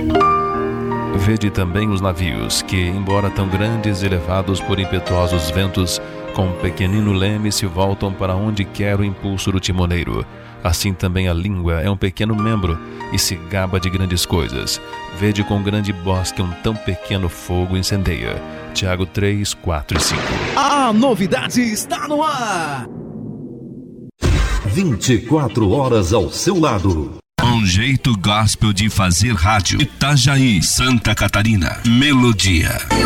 Vede também os navios, que, embora tão grandes e levados por impetuosos ventos, com um pequenino leme se voltam para onde quer o impulso do timoneiro. Assim também a língua é um pequeno membro e se gaba de grandes coisas. Vede com grande bosque um tão pequeno fogo incendeia. Tiago 3, 4 e 5. A novidade está no ar! 24 horas ao seu lado. Um jeito gospel de fazer rádio. Itajaí, Santa Catarina. Melodia.